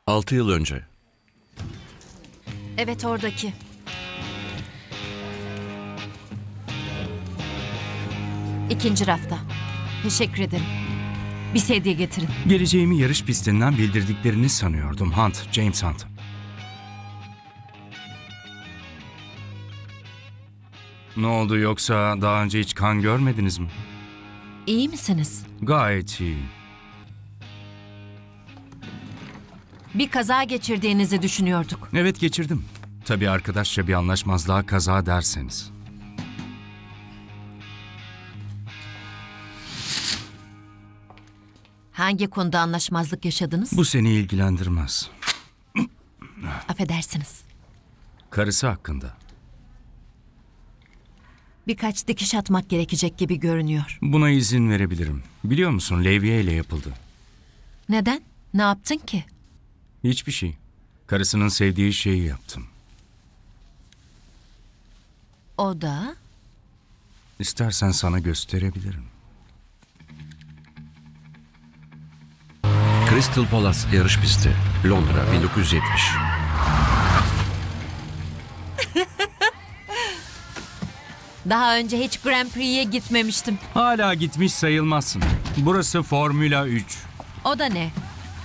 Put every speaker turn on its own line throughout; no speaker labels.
6 yıl önce.
Evet, oradaki. İkinci rafta. Teşekkür ederim. Bir sedye getirin.
Geleceğimi yarış pistinden bildirdiklerini sanıyordum. Hunt, James Hunt. Ne oldu, yoksa daha önce hiç kan görmediniz mi?
İyi misiniz?
Gayet iyi.
Bir kaza geçirdiğinizi düşünüyorduk.
Evet, geçirdim. Tabii arkadaşça bir anlaşmazlığa kaza derseniz.
Hangi konuda anlaşmazlık yaşadınız?
Bu seni ilgilendirmez.
Affedersiniz.
Karısı hakkında.
Birkaç dikiş atmak gerekecek gibi görünüyor.
Buna izin verebilirim. Biliyor musun, levye ile yapıldı.
Neden? Ne yaptın ki?
Hiçbir şey. Karısının sevdiği şeyi yaptım.
O da...
İstersen sana gösterebilirim.
Crystal Palace yarış pisti. Londra 1970.
Daha önce hiç Grand Prix'ye gitmemiştim.
Hala gitmiş sayılmazsın. Burası Formula 3.
O da ne?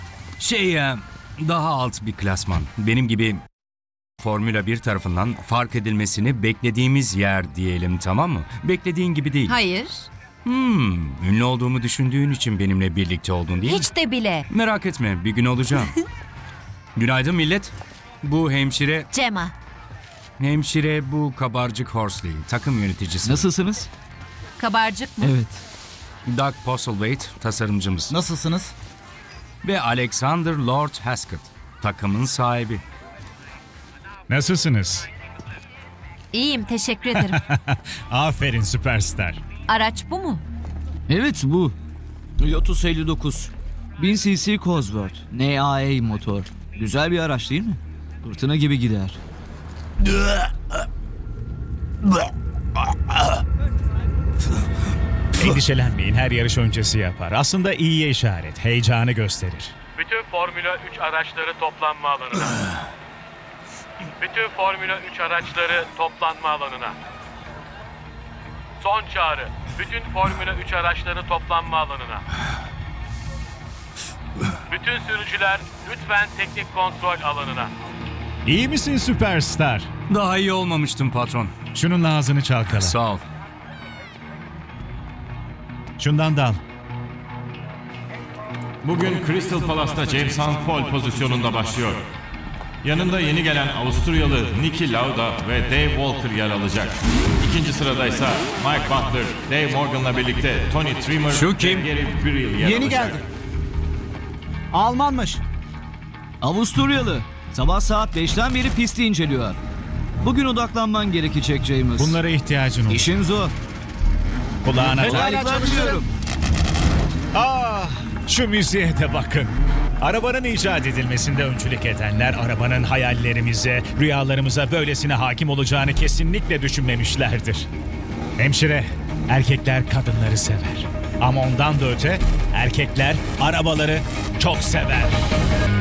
Daha alt bir klasman. Benim gibi Formula 1 tarafından fark edilmesini beklediğimiz yer diyelim, tamam mı? Beklediğin gibi değil.
Hayır.
Ünlü olduğumu düşündüğün için benimle birlikte oldun değil mi?
Hiç de bile.
Merak etme, bir gün olacağım. Günaydın millet. Bu hemşire bu kabarcık Horsley, takım yöneticisi.
Nasılsınız?
Kabarcık mı?
Evet.
Doug Postlethwaite, tasarımcımız.
Nasılsınız?
Ve Alexander Lord Haskett, takımın sahibi.
Nasılsınız?
İyiyim, teşekkür ederim.
Aferin süperstar.
Araç bu mu?
Evet, bu. Lotus 59. 1000 cc Cosworth. NAA motor. Güzel bir araç değil mi? Fırtına gibi gider.
Endişelenmeyin, her yarış öncesi yapar. Aslında iyiye işaret, heyecanı gösterir.
Bütün Formula 3 araçları toplanma alanına. Bütün Formula 3 araçları toplanma alanına. Son çağrı. Bütün Formula 3 araçları toplanma alanına. Bütün sürücüler lütfen teknik kontrol alanına.
İyi misin süperstar?
Daha iyi olmamıştım patron.
Şunun ağzını çalkala.
Sağ ol.
Şundan da al.
Bugün Crystal Palace'ta James Hunt pole pozisyonunda başlıyor. Yanında yeni gelen Avusturyalı Niki Lauda ve Dave Walker yer alacak. İkinci sıradaysa Mike Butler, Dave Morgan'la birlikte Tony Trimmer
Şu kim?
ve Gary Birrell yer
Yeni
alacak.
geldi. Almanmış.
Avusturyalı. Sabah saat 5'ten beri pisti inceliyor. Bugün odaklanman gerekecek James.
Bunlara ihtiyacın olur.
İşin zor.
Kulağına tak.
Kolaylıklar diliyorum.
Şu müziğe de bakın. Arabanın icat edilmesinde öncülük edenler arabanın hayallerimize, rüyalarımıza böylesine hakim olacağını kesinlikle düşünmemişlerdir. Hemşire, erkekler kadınları sever. Ama ondan da öte erkekler arabaları çok sever.